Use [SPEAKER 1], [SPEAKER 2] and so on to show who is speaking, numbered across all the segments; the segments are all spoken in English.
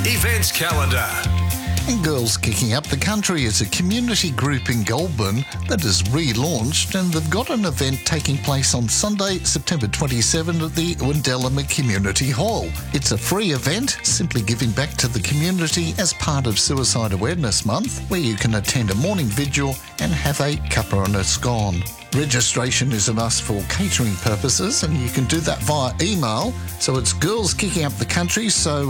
[SPEAKER 1] Events calendar.
[SPEAKER 2] And Girls Kicking Up the Country is a community group in Goulburn that has relaunched, and they've got an event taking place on Sunday, September 27 at the Windellama Community Hall. It's a free event, simply giving back to the community as part of Suicide Awareness Month, where you can attend a morning vigil and have a cuppa and a scone. Registration is a must for catering purposes, and you can do that via email. So it's Girls Kicking Up the Country, so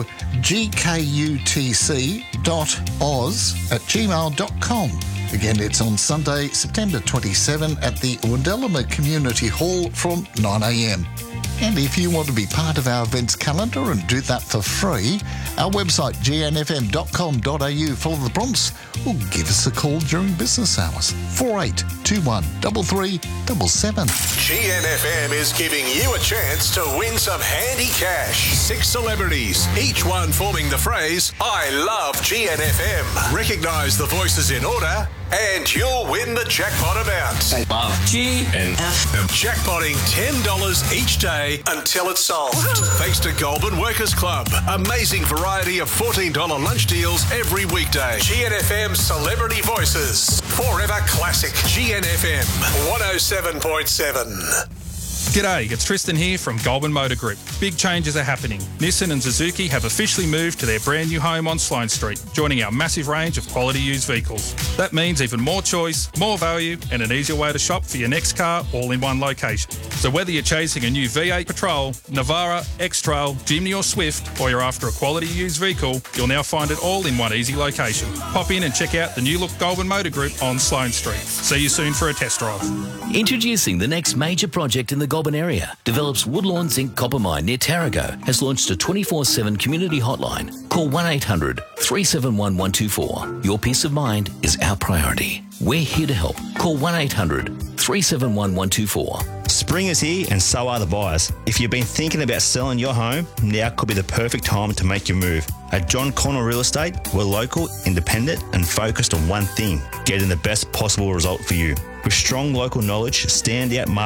[SPEAKER 2] gkutc.oz@gmail.com. Again, it's on Sunday, September 27 at the Windellama Community Hall from 9 a.m. And if you want to be part of our events calendar and do that for free, our website gnfm.com.au for the prompts, or give us a call during business hours. 4821 3377.
[SPEAKER 1] GNFM is giving you a chance to win some handy cash. 6 celebrities, each one forming the phrase, I love GNFM. Recognise the voices in order and you'll win the jackpot amount.
[SPEAKER 3] I love GNFM.
[SPEAKER 1] Jackpotting $10 each day until it's solved. Thanks to Goulburn Workers Club. Amazing variety of $14 lunch deals every weekday. GNFM Celebrity Voices. Forever Classic. GNFM 107.7.
[SPEAKER 4] G'day, it's Tristan here from Goulburn Motor Group. Big changes are happening. Nissan and Suzuki have officially moved to their brand new home on Sloane Street, joining our massive range of quality used vehicles. That means even more choice, more value, and an easier way to shop for your next car all in one location. So whether you're chasing a new V8 Patrol, Navara, X-Trail, Jimny or Swift, or you're after a quality used vehicle, you'll now find it all in one easy location. Pop in and check out the new look Goulburn Motor Group on Sloane Street. See you soon for a test drive.
[SPEAKER 5] Introducing the next major project in the Goulburn area. Develops Woodlawn Zinc Copper Mine near Tarago has launched a 24/7 community hotline. Call 1800 371 124. Your peace of mind is our priority. We're here to help. Call 1800 371 124.
[SPEAKER 6] Spring is here and so are the buyers. If you've been thinking about selling your home, now could be the perfect time to make your move. At John Connell Real Estate, we're local, independent and focused on one thing, getting the best possible result for you. With strong local knowledge, standout